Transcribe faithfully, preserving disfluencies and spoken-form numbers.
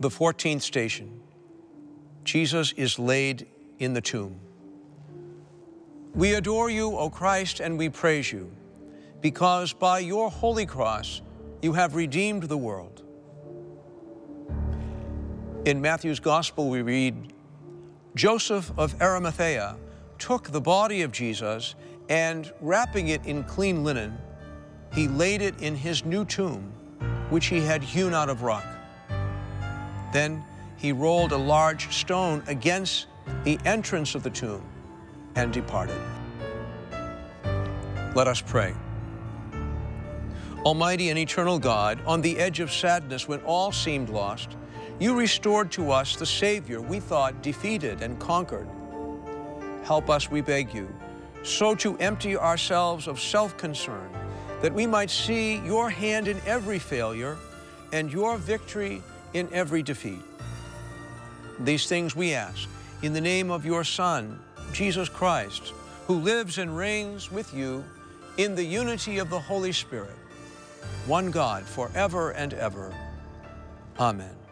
The fourteenth station. Jesus is laid in the tomb. We adore you, O Christ, and we praise you, because by your holy cross you have redeemed the world. In Matthew's Gospel we read, Joseph of Arimathea took the body of Jesus and, wrapping it in clean linen, he laid it in his new tomb, which he had hewn out of rock. Then he rolled a large stone against the entrance of the tomb and departed. Let us pray. Almighty and eternal God, on the edge of sadness when all seemed lost, you restored to us the Savior we thought defeated and conquered. Help us, we beg you, so to empty ourselves of self-concern that we might see your hand in every failure and your victory in every defeat. These things we ask in the name of your Son, Jesus Christ, who lives and reigns with you in the unity of the Holy Spirit, one God, forever and ever. Amen.